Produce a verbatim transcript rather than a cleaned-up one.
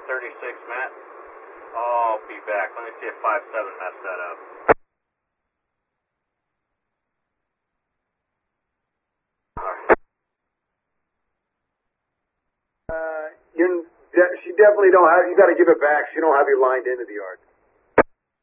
thirty-six, Matt. I'll be back. Let me see if five seven messed that up. Uh, you, she definitely don't have, you got to give it back. She don't have you lined into the yard.